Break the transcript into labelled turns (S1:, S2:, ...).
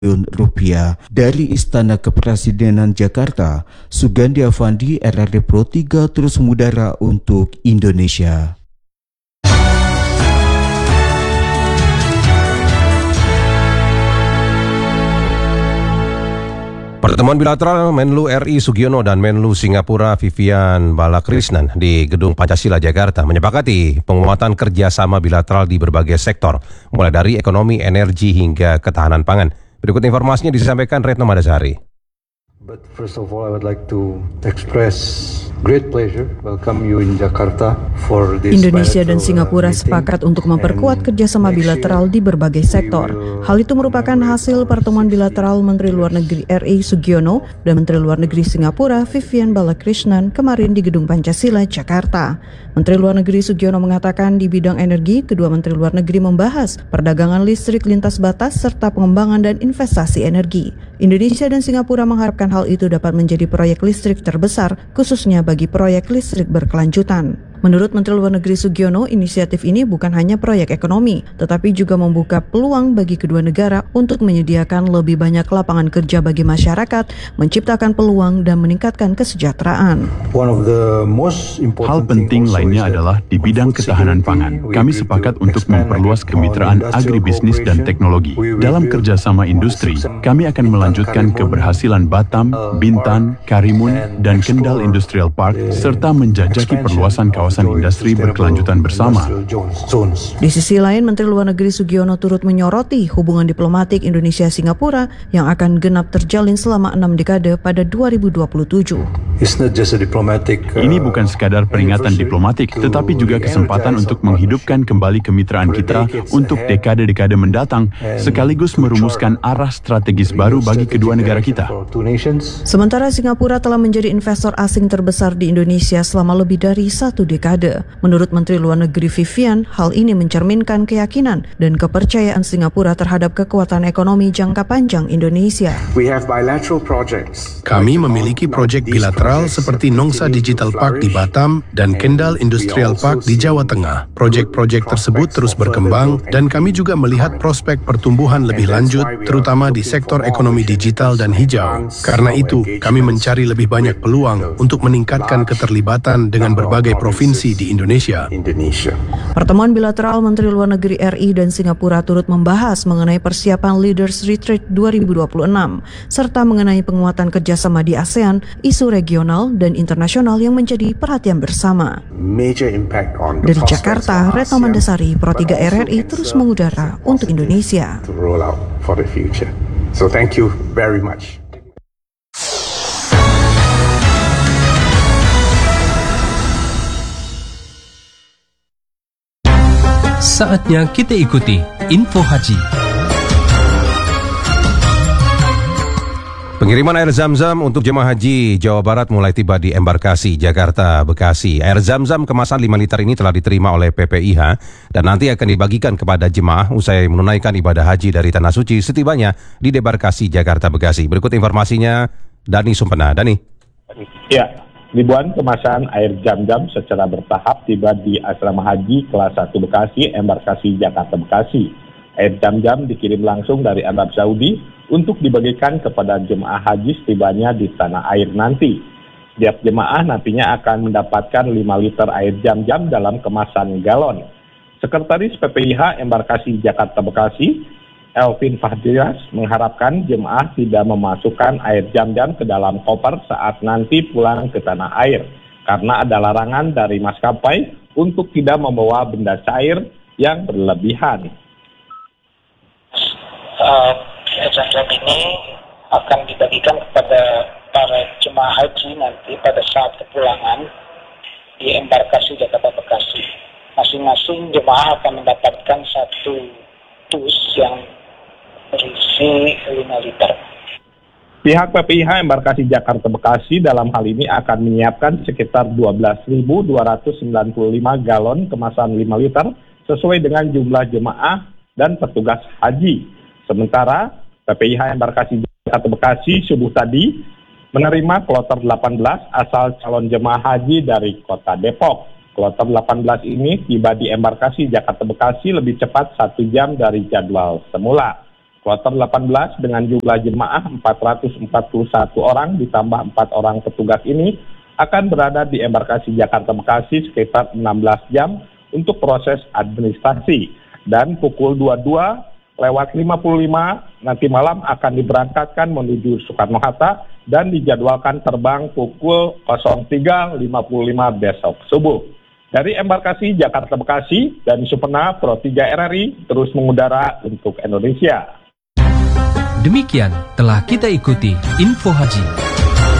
S1: rupiah. Dari Istana Kepresidenan Jakarta, Sugandi Avandi, RRD Pro 3 terus mengudara untuk Indonesia.
S2: Pertemuan bilateral Menlu RI Sugiono dan Menlu Singapura Vivian Balakrishnan di Gedung Pancasila Jakarta menyepakati penguatan kerjasama bilateral di berbagai sektor, mulai dari ekonomi, energi hingga ketahanan pangan. Berikut informasinya disampaikan Retno Madasari.
S3: But first of all, I would like to express great pleasure welcome you in Jakarta for this.
S4: Indonesia dan Singapura sepakat untuk memperkuat kerjasama bilateral di berbagai sektor. Hal itu merupakan hasil pertemuan bilateral Menteri Luar Negeri RI Sugiono dan Menteri Luar Negeri Singapura Vivian Balakrishnan kemarin di Gedung Pancasila, Jakarta. Menteri Luar Negeri Sugiono mengatakan di bidang energi, kedua Menteri Luar Negeri membahas perdagangan listrik lintas batas serta pengembangan dan investasi energi. Indonesia dan Singapura mengharapkan hal itu dapat menjadi proyek listrik terbesar, khususnya bagi proyek listrik berkelanjutan. Menurut Menteri Luar Negeri Sugiono, inisiatif ini bukan hanya proyek ekonomi, tetapi juga membuka peluang bagi kedua negara untuk menyediakan lebih banyak lapangan kerja bagi masyarakat, menciptakan peluang dan meningkatkan kesejahteraan.
S5: Hal penting lainnya adalah di bidang ketahanan pangan. Kami sepakat untuk memperluas kemitraan agribisnis dan teknologi. Dalam kerjasama industri, kami akan melanjutkan keberhasilan Batam, Bintan, Karimun, dan Kendal Industrial Park, serta menjajaki perluasan kawasan industri berkelanjutan bersama.
S4: Di sisi lain, Menteri Luar Negeri Sugiono turut menyoroti hubungan diplomatik Indonesia-Singapura yang akan genap terjalin selama 6 dekade pada 2027.
S5: Ini bukan sekadar peringatan diplomatik, tetapi juga kesempatan untuk menghidupkan kembali kemitraan kita untuk dekade-dekade mendatang, sekaligus merumuskan arah strategis baru bagi kedua negara kita.
S4: Sementara Singapura telah menjadi investor asing terbesar di Indonesia selama lebih dari 1 dekade. Menurut Menteri Luar Negeri Vivian, hal ini mencerminkan keyakinan dan kepercayaan Singapura terhadap kekuatan ekonomi jangka panjang Indonesia.
S6: Kami memiliki proyek bilateral seperti Nongsa Digital Park di Batam dan Kendal Industrial Park di Jawa Tengah. Proyek-proyek tersebut terus berkembang dan kami juga melihat prospek pertumbuhan lebih lanjut, terutama di sektor ekonomi digital dan hijau. Karena itu, kami mencari lebih banyak peluang untuk meningkatkan keterlibatan dengan berbagai provinsi di Indonesia.
S4: Pertemuan bilateral Menteri Luar Negeri RI dan Singapura turut membahas mengenai persiapan Leaders Retreat 2026, serta mengenai penguatan kerjasama di ASEAN, isu regional dan internasional yang menjadi perhatian bersama. Dari Jakarta, Retno Mandasari, Pro 3 RRI terus mengudara untuk Indonesia.
S3: So thank you very much.
S7: Saatnya kita ikuti Info Haji.
S2: Pengiriman air Zam-Zam untuk jemaah haji Jawa Barat mulai tiba di embarkasi Jakarta Bekasi. Air Zam-Zam kemasan 5 liter ini telah diterima oleh PPIH dan nanti akan dibagikan kepada jemaah usai menunaikan ibadah haji dari Tanah Suci setibanya di debarkasi Jakarta Bekasi. Berikut informasinya, Dani Sumpena. Dani.
S8: Ya, ribuan kemasan air Zam-Zam secara bertahap tiba di Asrama Haji Kelas 1 Bekasi, embarkasi Jakarta Bekasi. Air Zam-Zam dikirim langsung dari Arab Saudi untuk dibagikan kepada jemaah haji setibanya di tanah air nanti. Setiap jemaah nantinya akan mendapatkan 5 liter air Zam-Zam dalam kemasan galon. Sekretaris PPIH Embarkasi Jakarta Bekasi, Elvin Fahdiras, mengharapkan jemaah tidak memasukkan air Zam-Zam ke dalam koper saat nanti pulang ke tanah air, karena ada larangan dari maskapai untuk tidak membawa benda cair yang berlebihan.
S9: Air Zam-Zam ini akan dibagikan kepada para jemaah haji nanti pada saat kepulangan di embarkasi Jakarta Bekasi. Masing-masing jemaah akan mendapatkan 1 dus yang berisi 5 liter.
S8: Pihak PPIH Embarkasi Jakarta Bekasi dalam hal ini akan menyiapkan sekitar 12.295 galon kemasan 5 liter sesuai dengan jumlah jemaah dan petugas haji. Sementara PPIH Embarkasi Jakarta Bekasi subuh tadi menerima kloter 18 asal calon jemaah haji dari Kota Depok. Kloter 18 ini tiba di embarkasi Jakarta Bekasi lebih cepat 1 jam dari jadwal semula. Kloter 18 dengan jumlah jemaah 441 orang ditambah 4 orang petugas ini akan berada di embarkasi Jakarta Bekasi sekitar 16 jam untuk proses administrasi. Dan pukul 22:55 nanti malam akan diberangkatkan menuju Soekarno-Hatta dan dijadwalkan terbang pukul 03.55 besok subuh. Dari embarkasi Jakarta Bekasi, Dani Supena, Pro 3 RRI terus mengudara untuk Indonesia.
S7: Demikian telah kita ikuti Info Haji.